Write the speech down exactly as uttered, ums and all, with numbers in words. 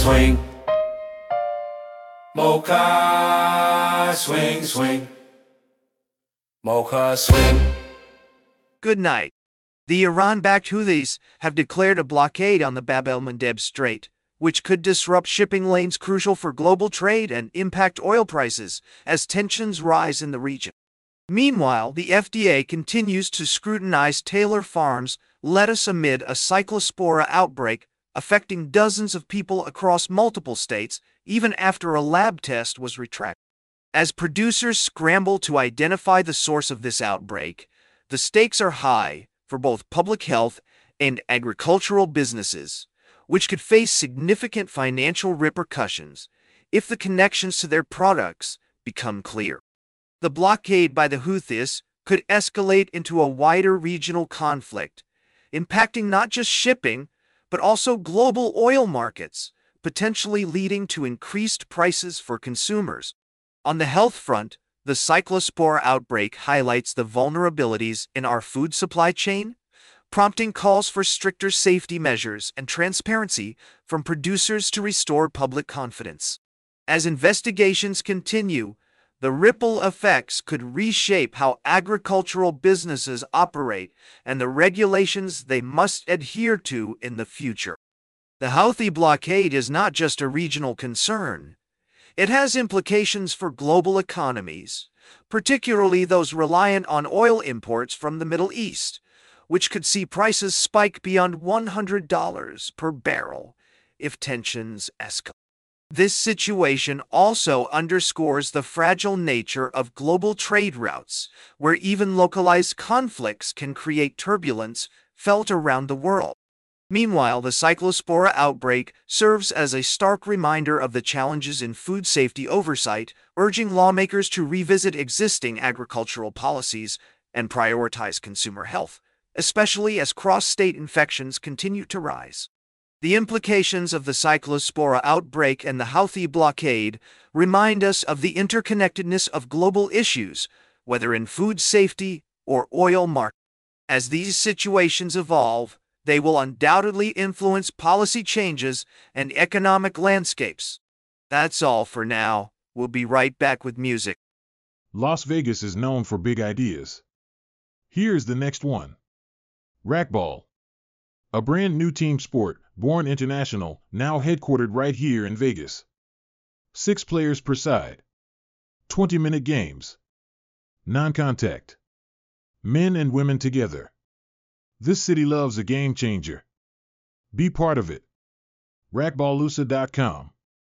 swing. Mocha swing, swing. Mocha swing. Good night. The Iran-backed Houthis have declared a blockade on the Bab el-Mandeb Strait, which could disrupt shipping lanes crucial for global trade and impact oil prices as tensions rise in the region. Meanwhile, the F D A continues to scrutinize Taylor Farms' lettuce amid a Cyclospora outbreak affecting dozens of people across multiple states, even after a lab test was retracted. As producers scramble to identify the source of this outbreak, the stakes are high for both public health and agricultural businesses, which could face significant financial repercussions if the connections to their products become clear. The blockade by the Houthis could escalate into a wider regional conflict, impacting not just shipping, but also global oil markets, potentially leading to increased prices for consumers. On the health front, the Cyclospora outbreak highlights the vulnerabilities in our food supply chain, prompting calls for stricter safety measures and transparency from producers to restore public confidence. As investigations continue, the ripple effects could reshape how agricultural businesses operate and the regulations they must adhere to in the future. The Houthi blockade is not just a regional concern. It has implications for global economies, particularly those reliant on oil imports from the Middle East, which could see prices spike beyond one hundred dollars per barrel if tensions escalate. This situation also underscores the fragile nature of global trade routes, where even localized conflicts can create turbulence felt around the world. Meanwhile, the Cyclospora outbreak serves as a stark reminder of the challenges in food safety oversight, urging lawmakers to revisit existing agricultural policies and prioritize consumer health, especially as cross-state infections continue to rise. The implications of the Cyclospora outbreak and the Houthi blockade remind us of the interconnectedness of global issues, whether in food safety or oil markets. As these situations evolve, they will undoubtedly influence policy changes and economic landscapes. That's all for now. We'll be right back with music. Las Vegas is known for big ideas. Here's the next one. Racquetball. A brand new team sport, born international, now headquartered right here in Vegas. Six players per side. twenty-minute games. Non-contact. Men and women together. This city loves a game changer. Be part of it. racquetballusa dot com